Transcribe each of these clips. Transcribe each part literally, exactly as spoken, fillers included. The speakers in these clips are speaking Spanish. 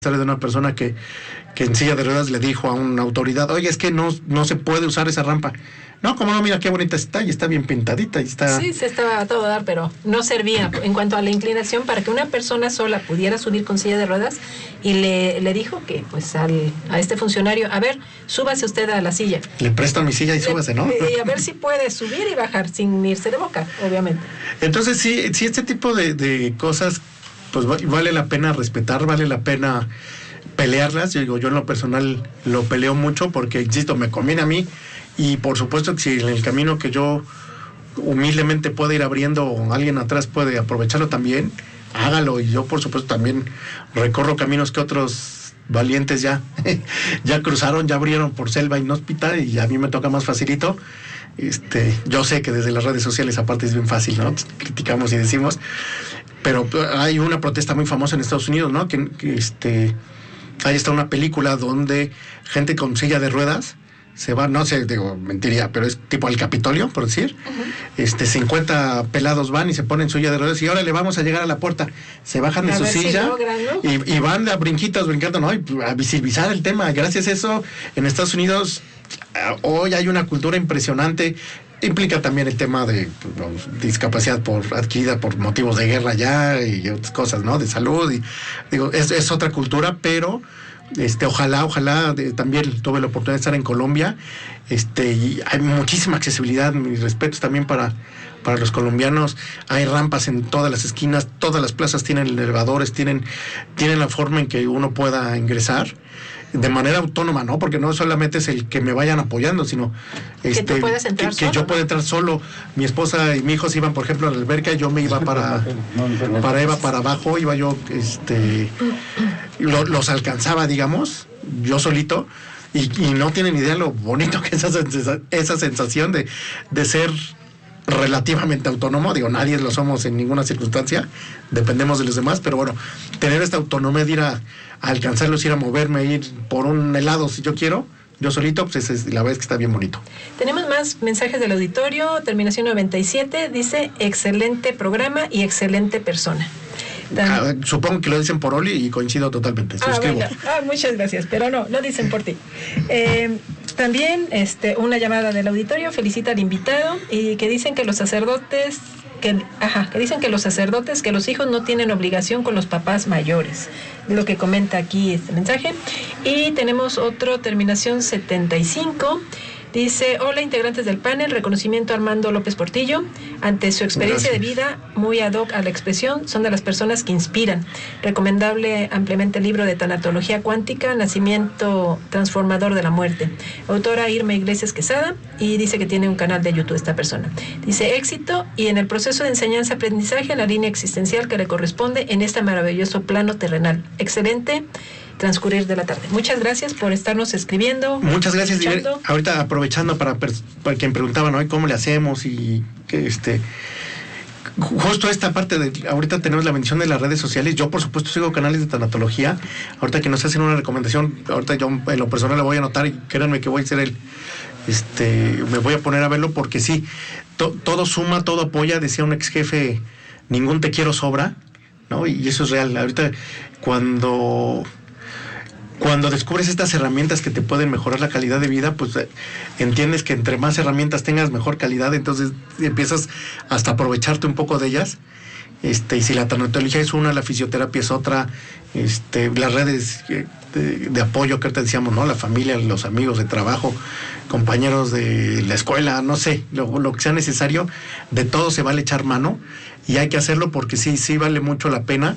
de una persona que, que en silla de ruedas le dijo a una autoridad, oye, es que no, no se puede usar esa rampa. No, como no, mira qué bonita está, y está bien pintadita, y está... Sí, se estaba a todo dar, pero no servía en cuanto a la inclinación para que una persona sola pudiera subir con silla de ruedas, y le, le dijo que, pues, al, a este funcionario, a ver, súbase usted a la silla. Le presto mi silla y le, súbase, ¿no? Y a ver si puede subir y bajar sin irse de boca, obviamente. Entonces, sí, sí este tipo de, de cosas, pues vale la pena respetar, vale la pena pelearlas. Yo digo, yo en lo personal lo peleo mucho porque, insisto, me conviene a mí, y por supuesto que si en el camino que yo humildemente pueda ir abriendo o alguien atrás puede aprovecharlo también, hágalo. Y yo por supuesto también recorro caminos que otros valientes ya ya cruzaron, ya abrieron por selva inhóspita, y a mí me toca más facilito. Este, yo sé que desde las redes sociales aparte es bien fácil, ¿no? Criticamos y decimos, pero hay una protesta muy famosa en Estados Unidos, ¿no? Que, que este, ahí está una película donde gente con silla de ruedas se va, no sé, digo, mentiría, pero es tipo al Capitolio, por decir. Uh-huh. Este, cincuenta pelados van y se ponen silla de ruedas y ahora le vamos a llegar a la puerta. Se bajan de su silla, si logran, ¿no? y, y van a brinquitos, brincando, ¿no? Y a visibilizar el tema. Gracias a eso, en Estados Unidos, hoy hay una cultura impresionante. Implica también el tema de pues, discapacidad por adquirida por motivos de guerra ya y otras cosas, ¿no? De salud. Y digo, es, es otra cultura, pero este, ojalá, ojalá, de, también tuve la oportunidad de estar en Colombia, este, y hay muchísima accesibilidad. Mis respetos también para, para los colombianos. Hay rampas en todas las esquinas, todas las plazas tienen elevadores, tienen, tienen la forma en que uno pueda ingresar de manera autónoma, ¿no? Porque no solamente es el que me vayan apoyando, sino este, que, tú puedas entrar que, solo, que yo ¿no? pueda entrar solo. Mi esposa y mi hijo se iban, por ejemplo, a la alberca, y yo me iba para para iba para abajo, iba yo, este, lo, los alcanzaba, digamos, yo solito, y, y no tienen idea lo bonito que es esa, esa sensación de, de ser relativamente autónomo. Digo, nadie lo somos en ninguna circunstancia, dependemos de los demás, pero bueno, tener esta autonomía de ir a, a alcanzarlos, ir a moverme, ir por un helado si yo quiero, yo solito, pues es, la verdad es que está bien bonito. Tenemos más mensajes del auditorio. Terminación noventa y siete, dice, excelente programa y excelente persona. Ah, supongo que lo dicen por Oli y coincido totalmente. Ah, suscribo. venga. Ah, muchas gracias, pero no, lo dicen por ti. Eh, también este, una llamada del auditorio felicita al invitado y que dicen que los sacerdotes, que, ajá, que dicen que los sacerdotes, que los hijos no tienen obligación con los papás mayores. Lo que comenta aquí este mensaje. Y tenemos otro, terminación setenta y cinco. Dice, hola integrantes del panel, reconocimiento a Armando López Portillo, ante su experiencia Gracias. de vida, muy ad hoc a la expresión, son de las personas que inspiran. Recomendable ampliamente el libro de Tanatología Cuántica, Nacimiento Transformador de la Muerte. Autora Irma Iglesias Quesada, y dice que tiene un canal de YouTube esta persona. Dice, éxito y en el proceso de enseñanza-aprendizaje en la línea existencial que le corresponde en este maravilloso plano terrenal. Excelente transcurrir de la tarde. Muchas gracias por estarnos escribiendo. Muchas gracias. Diver, ahorita aprovechando para, para quien preguntaba, ¿no? ¿Cómo le hacemos? Y que este justo esta parte de ahorita tenemos la bendición de las redes sociales. Yo por supuesto sigo canales de tanatología. Ahorita que nos hacen una recomendación, ahorita yo en lo personal la voy a anotar, y créanme que voy a ser el este me voy a poner a verlo, porque sí, to, todo suma, todo apoya. Decía un ex jefe, ningún te quiero sobra, ¿no? Y eso es real. Ahorita cuando Cuando descubres estas herramientas que te pueden mejorar la calidad de vida, pues eh, entiendes que entre más herramientas tengas, mejor calidad. Entonces empiezas hasta aprovecharte un poco de ellas. Este, y si la tanatología es una, la fisioterapia es otra, este, las redes de, de apoyo que te decíamos, ¿no? La familia, los amigos de trabajo, compañeros de la escuela, no sé, lo, lo que sea necesario, de todo se vale echar mano, y hay que hacerlo porque sí, sí vale mucho la pena.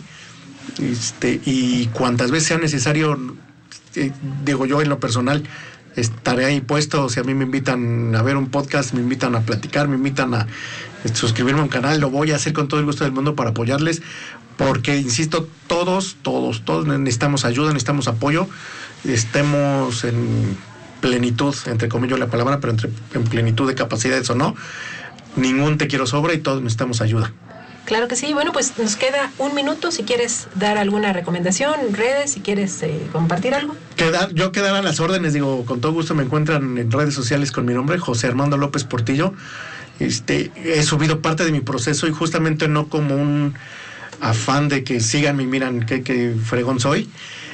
Este, y cuantas veces sea necesario, eh, digo yo en lo personal, estaré ahí puesto. Si a mí me invitan a ver un podcast, me invitan a platicar, me invitan a eh, suscribirme a un canal, lo voy a hacer con todo el gusto del mundo para apoyarles, porque insisto, todos, todos, todos necesitamos ayuda, necesitamos apoyo, estemos en plenitud, entre comillas la palabra, pero entre, en plenitud de capacidades o no, ningún te quiero sobra y todos necesitamos ayuda. Claro que sí. Bueno, pues nos queda un minuto. Si quieres dar alguna recomendación, redes, si quieres eh, compartir algo. Quedar, yo quedar a las órdenes, digo, con todo gusto me encuentran en redes sociales con mi nombre, José Armando López Portillo. Este, he subido parte de mi proceso, y justamente no como un afán de que sigan y miran qué, qué fregón soy,